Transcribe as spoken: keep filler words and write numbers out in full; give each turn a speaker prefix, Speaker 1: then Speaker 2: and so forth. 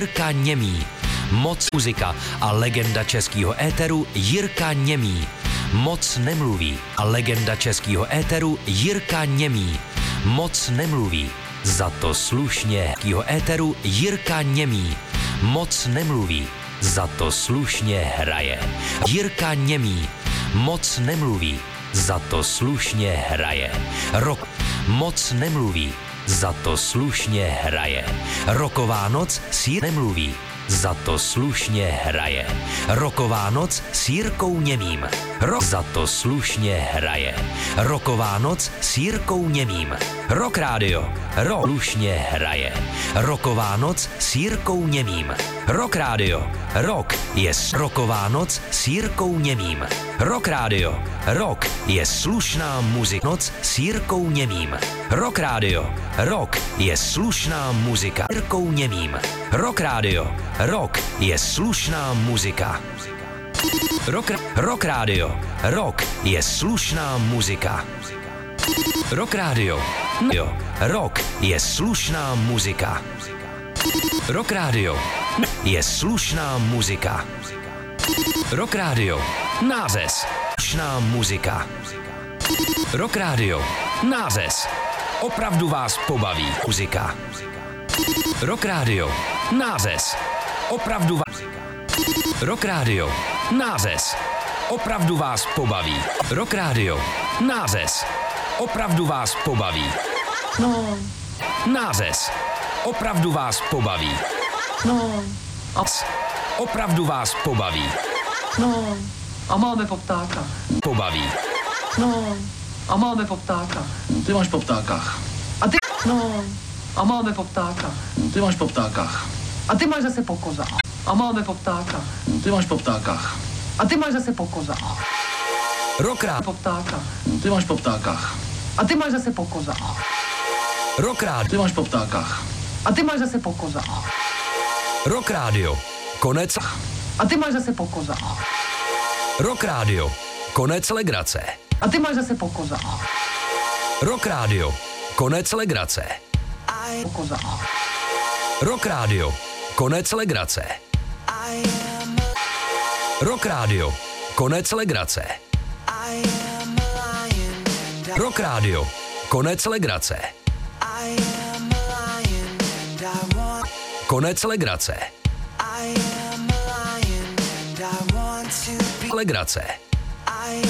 Speaker 1: Jirka Němý. Moc muzika a legenda českého éteru Jirka Němý. Moc nemluví a legenda českého éteru Jirka Němý. Moc nemluví, za to slušně jeho éteru Jirka Němý. Moc nemluví, za to slušně hraje. Jirka Němý. Moc nemluví, za to slušně hraje. Rok. Moc nemluví, za to slušně hraje. Roková noc s Jir nemluví, za to slušně hraje. Roková noc s Jirkou Němým. Rok za to slušně hraje. Roková noc s Jirkou Němým. Rock Radio. Rok slušně hraje. Roková noc s Jirkou Němým. Rock Radio. Rock je roková noc s Jirkou Němým. Rock Radio. Rock je slušná muzika. Noc s Jirkou Němým. Rock Radio. Rock je slušná muzika. Jirkou Němým. Rock Radio. Rock je slušná muzika. Rock, rock Radio. Rock je slušná muzika. Rock Radio. Jo. Rock je slušná muzika. Rock Radio je slušná muzika. Rock Radio. Nářez. Slušná muzika. Rock Radio. Nářez. Opravdu vás pobaví muzika. Rock Radio. Nářez. Opravdu vás... Rock Radio. Nářez. Opravdu vás pobaví. Rock Radio. Nářez. Opravdu vás pobaví.
Speaker 2: No.
Speaker 1: Nářez. Opravdu vás pobaví.
Speaker 2: No. A...
Speaker 1: Opravdu vás pobaví.
Speaker 2: No. A máme poptáka.
Speaker 1: Pobaví.
Speaker 2: No. A máme poptáka.
Speaker 3: Ty máš po ptákách.
Speaker 2: A ty... No. A máme poptáka.
Speaker 3: Ty máš po ptákách.
Speaker 2: A ty máš zase po kozách. A máme poptáka.
Speaker 3: Ty máš po ptákách.
Speaker 2: A ty máš zase po kozách.
Speaker 1: Rock Radio.
Speaker 2: Poptáka.
Speaker 3: Ty máš po ptákách.
Speaker 2: A ty máš zase po kozách.
Speaker 1: Rock Radio.
Speaker 3: Ty máš po ptákách.
Speaker 2: A ty máš zase po kozách.
Speaker 1: Rock Radio. Konec.
Speaker 2: A ty máš zase po kozách.
Speaker 1: Rock Radio. Konec legrace.
Speaker 2: A ty máš zase po kozách.
Speaker 1: Rock Radio. Konec legrace.
Speaker 2: Po kozách.
Speaker 1: Rock Radio. Konec legrace. Rock Radio. Konec legrace. Rock Radio. Konec legrace. Konec legrace. Legrace.